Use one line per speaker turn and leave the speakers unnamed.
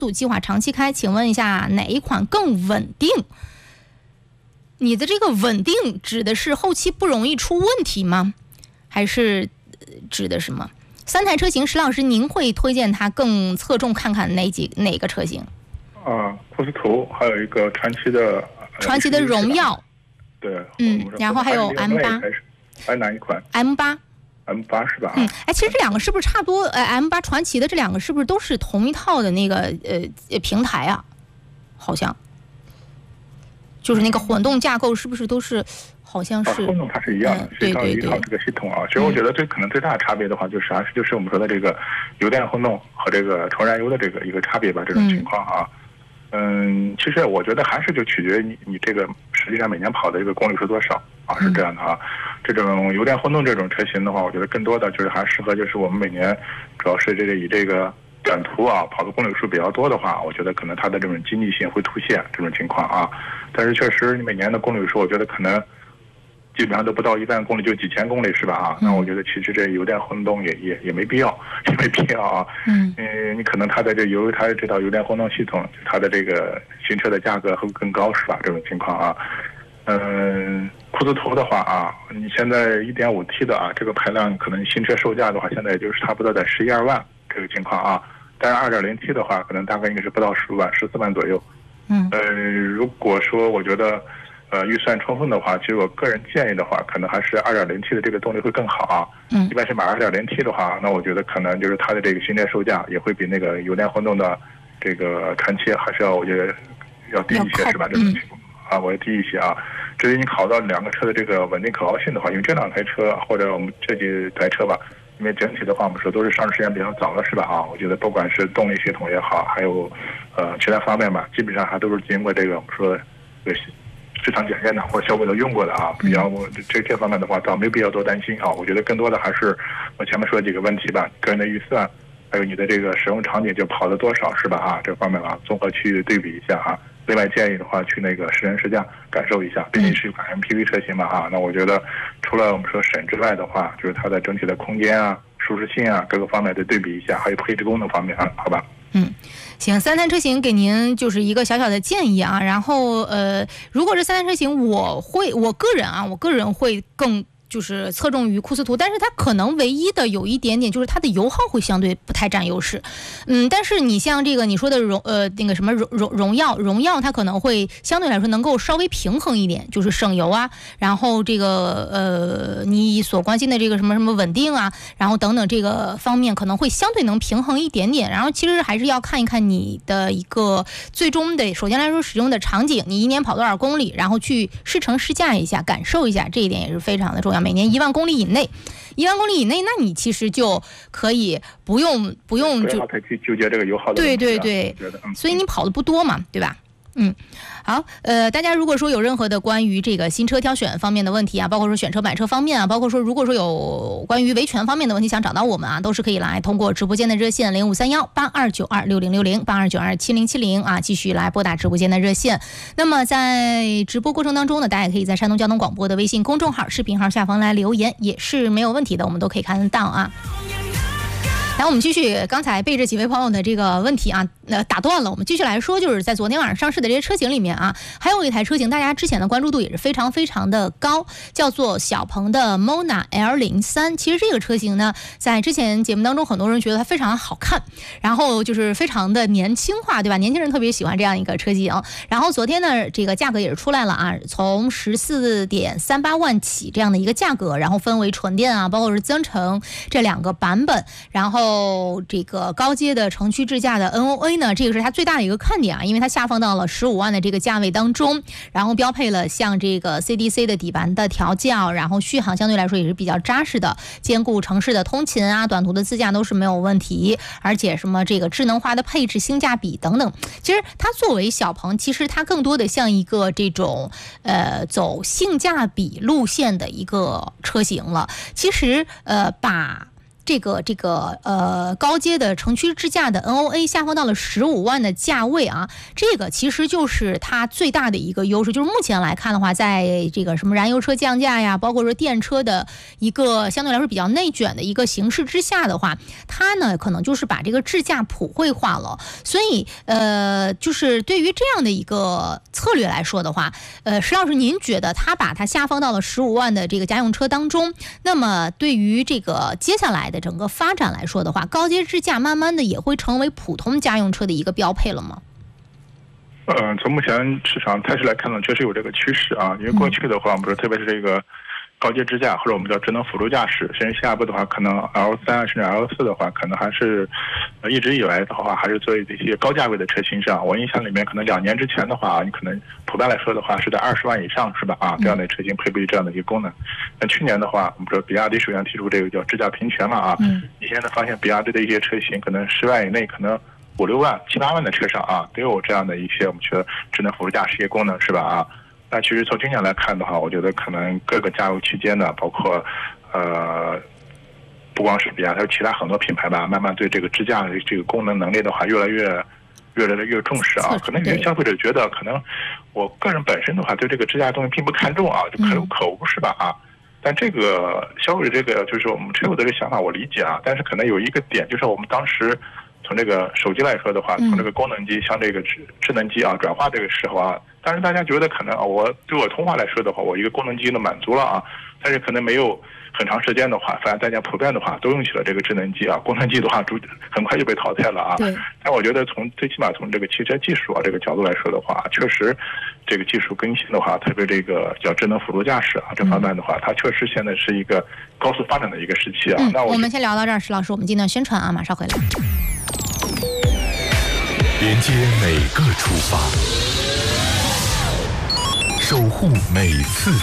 速计划长期开，请问一下哪一款更稳定？你的这个稳定指的是后期不容易出问题吗？还是指的什么？3台车型，石老师您会推荐他更侧重看看哪个车型？
库斯图，还有一个传奇的
荣耀，
对，
然后还有 M8，
还哪一款
？M8
是吧？
其实这两个是不是差不多？M8 传奇的这两个是不是都是同一套的那个平台啊？好像就是那个混动架构，是不是都是？好像是
混动它是一样的，是一套这个系统啊。其实我觉得这可能最大的差别的话，就是我们说的这个油电混动和这个纯燃油的这个一个差别吧，这种情况啊。其实我觉得还是就取决于你这个实际上每年跑的一个公里数多少啊，是这样的啊。这种油电混动这种车型的话，我觉得更多的就是还适合就是我们每年主要是以这个短途啊跑的公里数比较多的话，我觉得可能它的这种经济性会凸显这种情况啊。但是确实你每年的公里数，我觉得可能基本上都不到1万公里，就几千公里是吧？啊，那我觉得其实这油电混动也没必要，啊。你可能它的它这套油电混动系统，它的这个新车的价格会更高是吧？这种情况啊。库斯图的话啊，你现在 1.5T 的啊，这个排量可能新车售价的话，现在就是差不多在11、2万这个情况啊。但是 2.0T 的话，可能大概应该是不到15万，14万左右。如果说我觉得预算充分的话，其实我个人建议的话，可能还是 2.0T 的这个动力会更好啊。一般是买 2.0T 的话，那我觉得可能就是它的这个新车售价也会比那个油电混动的这个传奇还是我觉得要低一些是吧？这种情况啊，我要低一些啊。至于你考到两个车的这个稳定可靠性的话，因为这两台车或者我们这几台车吧，因为整体的话我们说都是上市时间比较早了是吧？啊，我觉得不管是动力系统也好，还有其他方面吧，基本上还都是经过这个我们说市场检验的或者消费者用过的啊，比较这方面的话倒没必要多担心啊。我觉得更多的还是我前面说的几个问题吧，个人的预算，还有你的这个使用场景就跑了多少是吧？啊，这方面啊综合去对比一下啊。另外建议的话，去那个试乘试驾感受一下，毕竟是一款 MPV 车型嘛啊。那我觉得除了我们说省之外的话，就是它的整体的空间啊、舒适性啊各个方面得对比一下，还有配置功能方面啊，好吧？
行，3台车型给您就是一个小小的建议啊。然后如果是3台车型，我个人会更就是侧重于库斯图，但是它可能唯一的有一点点就是它的油耗会相对不太占优势。但是你像这个你说的那个什么荣耀它可能会相对来说能够稍微平衡一点，就是省油啊，然后这个你所关心的这个什么稳定啊，然后等等这个方面可能会相对能平衡一点点。然后其实还是要看一看你的一个最终的，首先来说使用的场景，你一年跑多少公里，然后去试乘试驾一下，感受一下，这一点也是非常的重要。每年1万公里以内，那你其实就可以不用就
太去纠结这个油耗的
问题。对，所以你跑的不多嘛，对吧？好，大家如果说有任何的关于这个新车挑选方面的问题啊，包括说选车买车方面啊，包括说如果说有关于维权方面的问题想找到我们啊，都是可以来通过直播间的热线0531-8292-6060、8292-7070啊，继续来拨打直播间的热线。那么在直播过程当中呢，大家也可以在山东交通广播的微信公众号、视频号下方来留言，也是没有问题的，我们都可以看得到啊。然后我们继续刚才被这几位朋友的这个问题啊，打断了。我们继续来说，就是在昨天晚上上市的这些车型里面啊，还有一台车型，大家之前的关注度也是非常非常的高，叫做小鹏的 Mona L03。其实这个车型呢，在之前节目当中，很多人觉得它非常好看，然后就是非常的年轻化，对吧？年轻人特别喜欢这样一个车型。然后昨天呢，这个价格也是出来了啊，从14.38万起这样的一个价格，然后分为纯电啊，包括是增程这2个版本，然后这个高阶的城区智驾的 NOA 呢，这个是它最大的一个看点啊，因为它下放到了15万的这个价位当中，然后标配了像这个 CDC 的底盘的调教，然后续航相对来说也是比较扎实的，兼顾城市的通勤啊、短途的自驾都是没有问题，而且什么这个智能化的配置、性价比等等，其实它作为小鹏，其实它更多的像一个这种走性价比路线的一个车型了。其实把这个高阶的城区智驾的 NOA 下放到了15万的价位啊，这个其实就是它最大的一个优势。就是目前来看的话，在这个什么燃油车降价呀，包括说电车的一个相对来说比较内卷的一个形势之下的话，它呢可能就是把这个智驾普惠化了。所以就是对于这样的一个策略来说的话，石老师您觉得它把它下放到了15万的这个家用车当中，那么对于这个接下来的整个发展来说的话，高阶智驾慢慢的也会成为普通家用车的一个标配了吗？
从目前市场态势来看呢，确实有这个趋势啊。因为过去的话，我们说特别是这个高阶智驾或者我们叫智能辅助驾驶，甚至下一步的话，可能 L3 甚至 L4 的话，可能还是一直以来的话，还是作为这些高价位的车型上。我印象里面，可能2年之前的话，你可能普遍来说的话是在20万以上，是吧？啊，这样的车型配备这样的一个功能。那去年的话，我们说比亚迪首先提出这个叫智驾平权嘛啊，你现在发现比亚迪的一些车型可能10万以内，可能5、6万、7、8万的车上啊，都有这样的一些我们说智能辅助驾驶一些功能，是吧？啊。那其实从今年来看的话，我觉得可能各个价位区间呢，包括不光是比亚迪，还有其他很多品牌吧，慢慢对这个智驾的这个功能能力的话，越来越重视啊。可能有些消费者觉得，可能我个人本身的话，对这个智驾东西并不看重啊，就可有可无，是吧？啊。但这个消费者这个就是我们持有的这个想法，我理解啊。但是可能有一个点，就是我们当时从这个手机来说的话，从这个功能机向这个智能机啊转化这个时候啊。但是大家觉得可能啊，对我通话来说的话，我一个功能机呢满足了啊，但是可能没有很长时间的话，反正大家普遍的话都用起了这个智能机啊，功能机的话很快就被淘汰了啊。但我觉得最起码从这个汽车技术啊这个角度来说的话，确实这个技术更新的话，特别这个叫智能辅助驾驶啊这方面的话，它确实现在是一个高速发展的一个时期啊。那
我们先聊到这儿，石老师，我们今天宣传啊，马上回来。
连接每个出发，守护每次